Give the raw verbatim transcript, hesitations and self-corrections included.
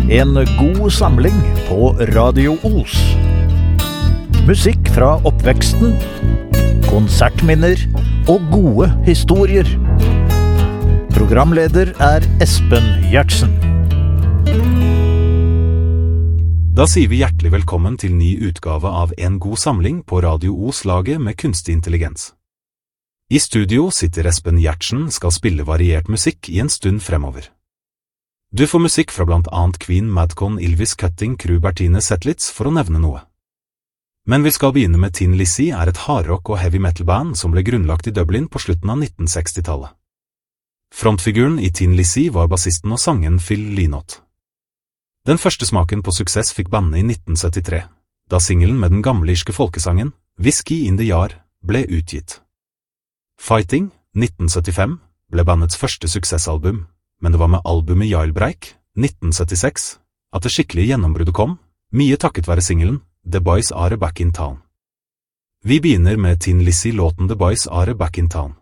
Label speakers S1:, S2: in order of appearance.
S1: En god samling på Radio Os. Musikk fra oppveksten, konsertminner og gode historier. Programleder er Espen Gjertsen.
S2: Da sier vi hjertelig velkommen til ny utgave av En god samling på Radio Os-laget med kunstig intelligens. I studio sitter Espen Gjertsen skal spille variert musikk i en stund fremover. Du får musikk fra blant annet Queen, Madcon, Ylvis, Cutting, Crew, Bertine, Zetlitz, for å nevne noe. Men vi skal begynne med Tin Lizzy er et hardrock og heavy metal band som ble grunnlagt i Dublin på slutten av nitten seksti-tallet. Frontfiguren i Tin Lizzy var bassisten og sangeren Phil Lynott. Den første smaken på suksess fikk bandet i nitten syttitre, da singelen med den gamle irske folkesangen, Whiskey in the Jar, ble utgitt. Fighting, nitten syttifem, ble bandets første suksessalbum, men det var med albumet Jailbreak, nitten syttiseks, at det skikkelige gjennombruddet kom, mye takket være singelen The Boys Are Back in Town. Vi begynner med Tin Lizzy-låten The Boys Are Back in Town.